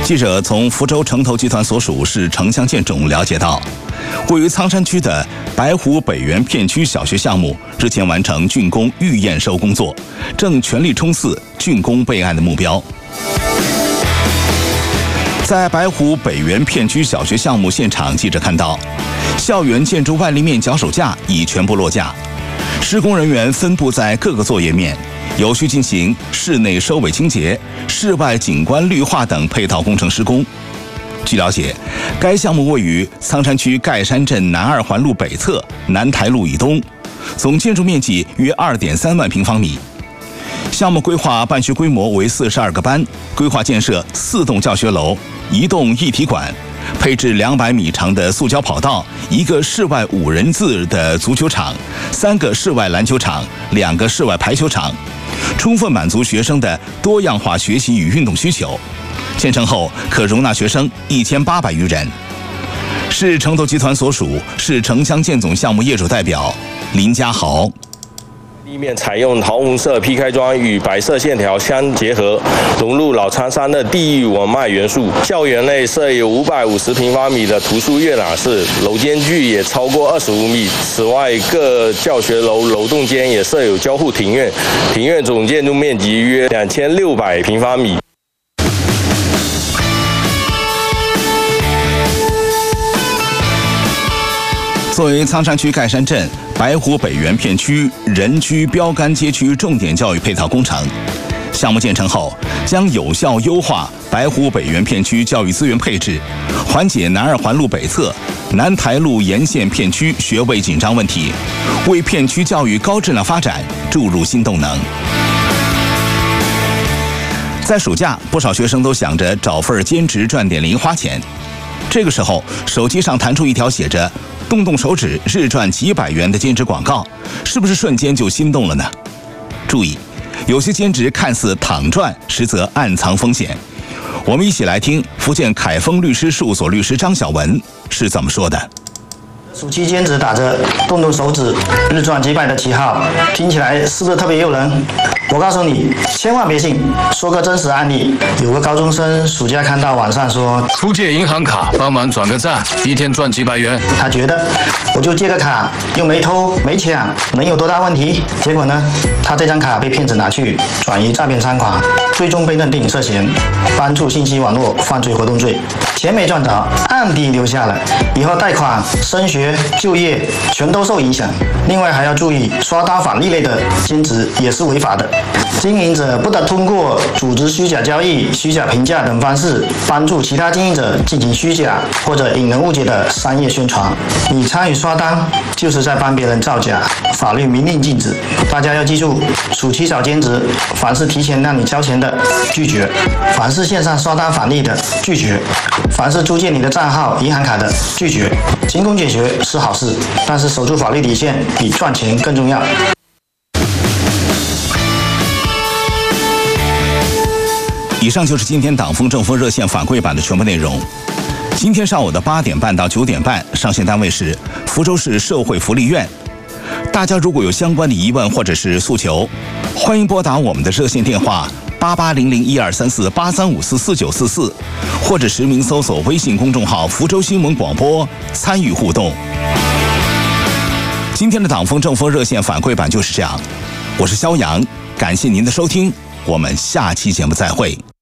记者从福州城投集团所属市城乡建中了解到，位于苍山区的白湖北园片区小学项目日前完成竣工预验收工作，正全力冲刺竣工备案的目标。在白湖北园片区小学项目现场，记者看到，校园建筑外立面脚手架已全部落架，施工人员分布在各个作业面，有序进行室内收尾清洁、室外景观绿化等配套工程施工。据了解，该项目位于苍山区盖山镇南二环路北侧南台路以东，总建筑面积约2.3万平方米。项目规划办学规模为42个班，规划建设4栋教学楼、1栋一体馆，配置200米长的塑胶跑道、1个室外5人制的足球场、3个室外篮球场、2个室外排球场，充分满足学生的多样化学习与运动需求。建成后可容纳学生1800余人。市城投集团所属市城乡建总项目业主代表林家豪。 地面采用桃红色劈开砖与白色线条相结合，融入老苍山的地域文脉元素。校园内设有550平方米的图书阅览室，楼间距也超过25米。此外，各教学楼楼栋间也设有交互庭院，庭院总建筑面积约2600平方米。 作为苍山区盖山镇白湖北园片区人居标杆街区重点教育配套工程，项目建成后将有效优化白湖北园片区教育资源配置，缓解南二环路北侧、南台路沿线片区学位紧张问题，为片区教育高质量发展注入新动能。在暑假，不少学生都想着找份兼职赚点零花钱，这个时候手机上弹出一条写着动动手指日赚几百元的兼职广告，是不是瞬间就心动了呢？注意，有些兼职看似躺赚，实则暗藏风险。我们一起来听福建凯丰律师事务所律师张小文是怎么说的。 暑期兼职打着动动手指日赚几百的旗号，听起来是不是特别诱人？我告诉你，千万别信。说个真实案例，有个高中生暑假看到网上说出借银行卡帮忙转个账，一天赚几百元。 他觉得我就借个卡，又没偷没抢，能有多大问题？结果呢，他这张卡被骗子拿去转移诈骗赃款，最终被认定涉嫌帮助信息网络犯罪活动罪，钱没赚着，案底留下了，以后贷款、升学、就业全都受影响。另外还要注意，刷单返利类的兼职也是违法的。经营者不得通过组织虚假交易、虚假评价等方式，帮助其他经营者进行虚假或者引人误解的商业宣传。你参与刷单，就是在帮别人造假，法律明令禁止。大家要记住，暑期找兼职，凡是提前让你交钱的，拒绝；凡是线上刷单返利的，拒绝；凡是租借你的账号、银行卡的，拒绝。勤工俭学是好事，但是守住法律底线比赚钱更重要。 以上就是今天党风政风热线反馈版的全部内容。今天上午的8点半到9点半，上线单位是福州市社会福利院。大家如果有相关的疑问或者是诉求，欢迎拨打我们的热线电话8800123483544944，或者实名搜索微信公众号福州新闻广播参与互动。今天的党风政风热线反馈版就是这样，我是肖阳，感谢您的收听，我们下期节目再会。